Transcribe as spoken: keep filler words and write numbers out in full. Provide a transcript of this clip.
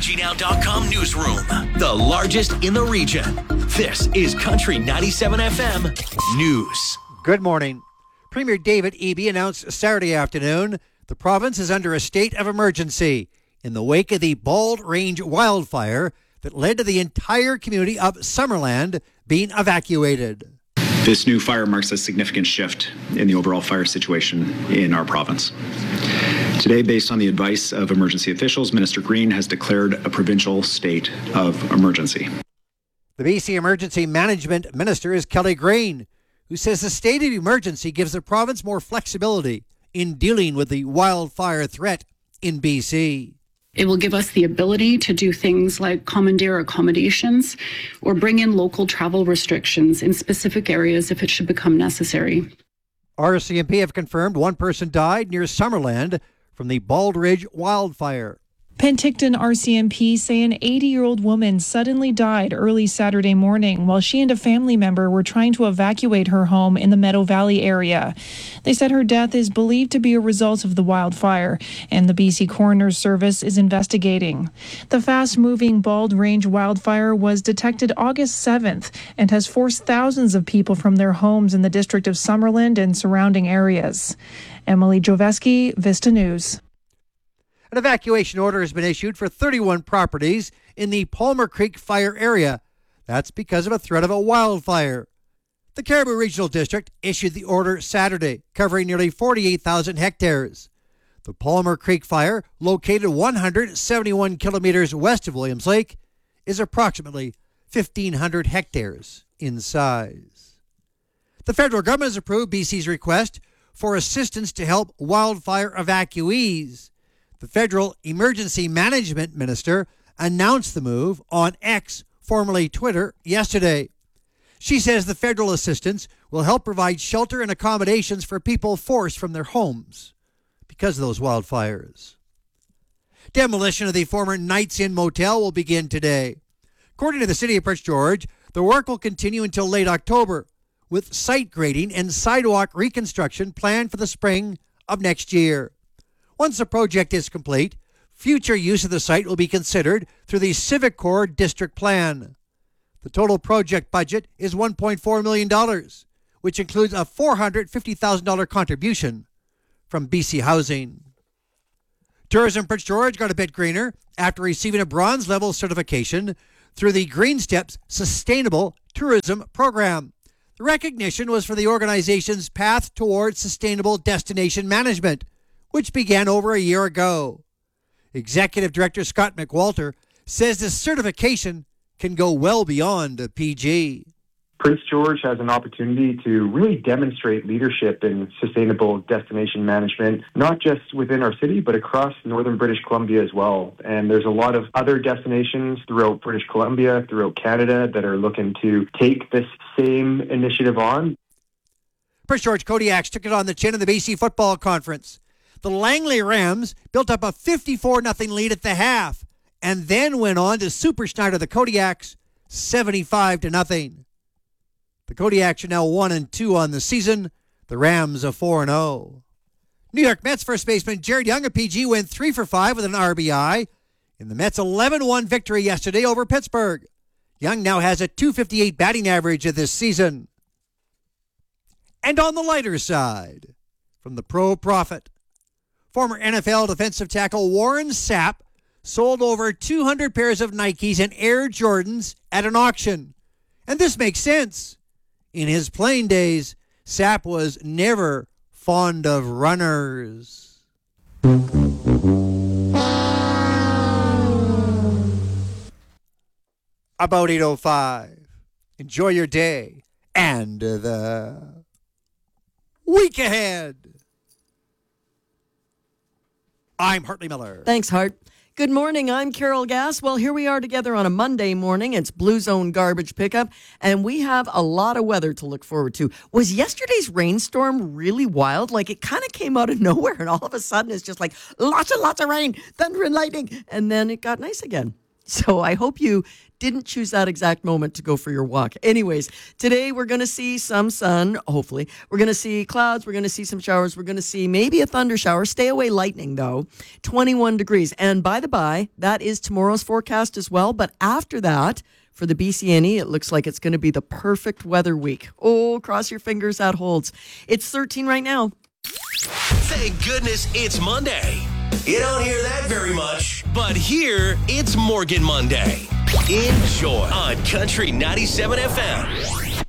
G Now dot com newsroom, the largest in the region. This is Country ninety-seven F M News. Good morning. Premier David Eby announced Saturday afternoon the province is under a state of emergency in the wake of the Bald Range wildfire that led to the entire community of Summerland being evacuated. This new fire marks a significant shift in the overall fire situation in our province. Today, based on the advice of emergency officials, Minister Green has declared a provincial state of emergency. The B C Emergency Management Minister is Kelly Green, who says the state of emergency gives the province more flexibility in dealing with the wildfire threat in B C. It will give us the ability to do things like commandeer accommodations or bring in local travel restrictions in specific areas if it should become necessary. R C M P have confirmed one person died near Summerland from the Bald Ridge wildfire. Penticton R C M P say an eighty-year-old woman suddenly died early Saturday morning while she and a family member were trying to evacuate her home in the Meadow Valley area. They said her death is believed to be a result of the wildfire, and the B C Coroner's Service is investigating. The fast-moving Bald Range wildfire was detected August seventh and has forced thousands of people from their homes in the district of Summerland and surrounding areas. Emily Joveski, Vista News. An evacuation order has been issued for thirty-one properties in the Palmer Creek fire area. That's because of a threat of a wildfire. The Cariboo Regional District issued the order Saturday, covering nearly forty-eight thousand hectares. The Palmer Creek fire, located one hundred seventy-one kilometers west of Williams Lake, is approximately fifteen hundred hectares in size. The federal government has approved B C's request for assistance to help wildfire evacuees. The federal emergency management minister announced the move on X, formerly Twitter, yesterday. She says the federal assistance will help provide shelter and accommodations for people forced from their homes because of those wildfires. Demolition of the former Knights Inn Motel will begin today. According to the City of Prince George, the work will continue until late October, with site grading and sidewalk reconstruction planned for the spring of next year. Once the project is complete, future use of the site will be considered through the Civic Corps District Plan. The total project budget is one point four million dollars, which includes a four hundred fifty thousand dollars contribution from B C Housing. Tourism Prince George got a bit greener after receiving a bronze level certification through the Green Steps Sustainable Tourism Program. The recognition was for the organization's path towards sustainable destination management, which began over a year ago. Executive Director Scott McWalter says this certification can go well beyond a P G. Prince George has an opportunity to really demonstrate leadership in sustainable destination management, not just within our city, but across northern British Columbia as well. And there's a lot of other destinations throughout British Columbia, throughout Canada, that are looking to take this same initiative on. Prince George Kodiaks took it on the chin in the B C Football Conference. The Langley Rams built up a fifty-four nothing lead at the half and then went on to Super Schneider the Kodiaks seventy-five to nothing. The Kodiaks are now one and two on the season. The Rams are four and oh. New York Mets first baseman Jared Young of P G went three for five with an R B I in the Mets' eleven one victory yesterday over Pittsburgh. Young now has a two fifty-eight batting average of this season. And on the lighter side, from the Pro Profit, former N F L defensive tackle Warren Sapp sold over two hundred pairs of Nikes and Air Jordans at an auction. And this makes sense. In his playing days, Sapp was never fond of runners. About eight oh five. Enjoy your day and the week ahead. I'm Hartley Miller. Thanks, Hart. Good morning, I'm Carol Gass. Well, here we are together on a Monday morning. It's Blue Zone garbage pickup, and we have a lot of weather to look forward to. Was yesterday's rainstorm really wild? Like, it kind of came out of nowhere, and all of a sudden it's just like lots and lots of rain, thunder and lightning, and then it got nice again. So I hope you didn't choose that exact moment to go for your walk. Anyways, today we're going to see some sun, hopefully. We're going to see clouds. We're going to see some showers. We're going to see maybe a thunder shower. Stay away lightning, though. twenty-one degrees. And by the by, that is tomorrow's forecast as well. But after that, for the B C N E, it looks like it's going to be the perfect weather week. Oh, cross your fingers that holds. It's thirteen right now. Thank goodness it's Monday. You don't hear that very much. But here, it's Morgan Monday. Enjoy on Country ninety-seven F M.